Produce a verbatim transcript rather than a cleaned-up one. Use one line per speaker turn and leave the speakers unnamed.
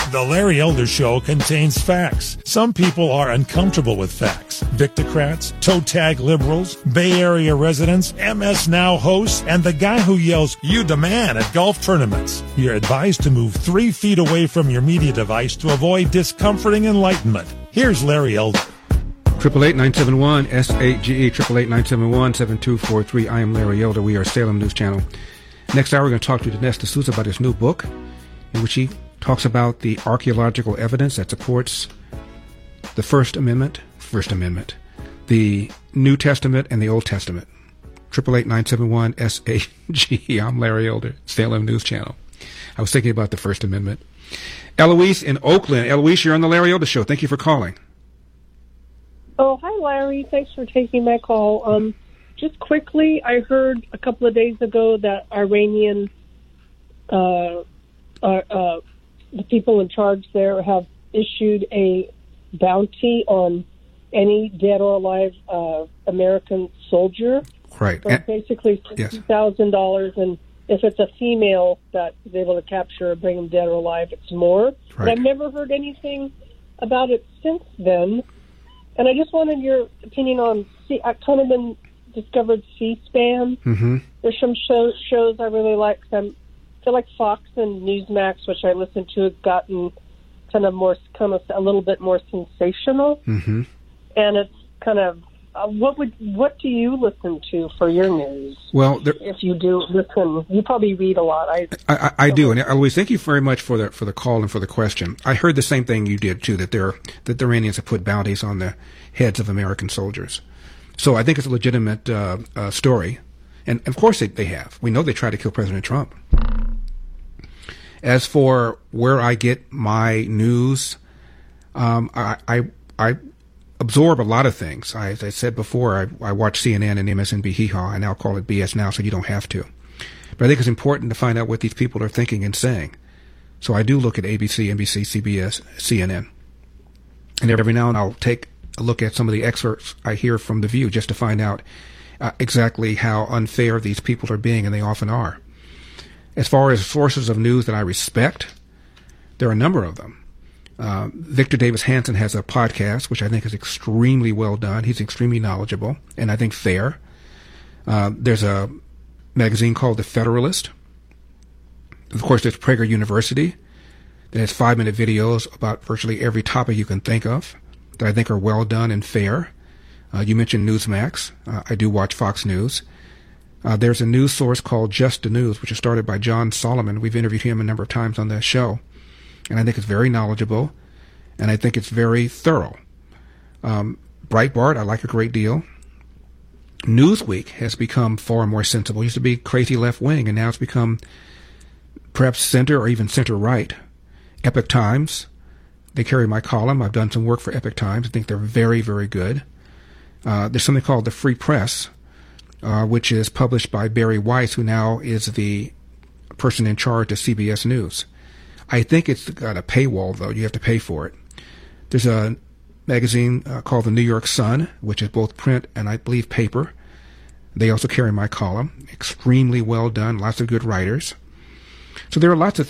The Larry Elder Show contains facts. Some people are uncomfortable with facts. Victocrats, toe tag liberals, Bay Area residents, M S Now hosts, and the guy who yells, "You the man" at golf tournaments. You're advised to move three feet away from your media device to avoid discomforting enlightenment. Here's Larry Elder.
Triple eight nine seven one S A G E triple eight nine seven one seven two four three. I am Larry Elder. We are Salem News Channel. Next hour, we're going to talk to Dinesh D'Souza about his new book, in which he talks about the archaeological evidence that supports the First Amendment, First Amendment, the New Testament, and the Old Testament. Triple eight nine seven one S A G E. I'm Larry Elder, Salem News Channel. I was thinking about the First Amendment. Eloise in Oakland. Eloise, you're on the Larry Elder Show. Thank you for calling.
Oh, hi, Larry. Thanks for taking my call. Um, just quickly, I heard a couple of days ago that Iranian, uh, uh, uh, the people in charge there have issued a bounty on any dead or alive uh, American soldier.
Right.
So basically fifty thousand dollars, yes. And if it's a female that is able to capture or bring them dead or alive, it's more. Right. But I've never heard anything about it since then. And I just wanted your opinion on, C- I've kind of been discovered C-SPAN.
Mm-hmm.
There's some show, shows I really like. Some, I feel like Fox and Newsmax, which I listen to, have gotten kind of more, kind of a little bit more sensational.
Mm-hmm.
And it's kind of, uh, what would, what do you listen to for your news?
Well, there,
if you do listen, you probably read a lot. I,
I, I, I do, and Eloise, thank you very much for the for the call and for the question. I heard the same thing you did too, that there that the Iranians have put bounties on the heads of American soldiers. So I think it's a legitimate uh, uh, story, and of course they, they have. We know they tried to kill President Trump. As for where I get my news, um, I, I I absorb a lot of things. I, as I said before, I, I watch C N N and M S N B Hee Haw. I now call it B S Now, so you don't have to. But I think it's important to find out what these people are thinking and saying. So I do look at A B C, N B C, C B S, C N N. And every now and then I'll take a look at some of the excerpts I hear from The View just to find out uh, exactly how unfair these people are being, and they often are. As far as sources of news that I respect, there are a number of them. Uh, Victor Davis Hanson has a podcast, which I think is extremely well done. He's extremely knowledgeable and I think fair. Uh, there's a magazine called The Federalist. Of course, there's Prager University that has five-minute videos about virtually every topic you can think of that I think are well done and fair. Uh, you mentioned Newsmax. Uh, I do watch Fox News. Uh, there's a news source called Just the News, which is started by John Solomon. We've interviewed him a number of times on the show. And I think it's very knowledgeable, and I think it's very thorough. Um, Breitbart, I like a great deal. Newsweek has become far more sensible. It used to be crazy left-wing, and now it's become perhaps center or even center-right. Epoch Times, they carry my column. I've done some work for Epoch Times. I think they're very, very good. Uh, there's something called the Free Press, uh, which is published by Barry Weiss, who now is the person in charge of C B S News. I think it's got a paywall, though. You have to pay for it. There's a magazine uh, called the New York Sun, which is both print and I believe paper. They also carry my column. Extremely well done. Lots of good writers. So there are lots of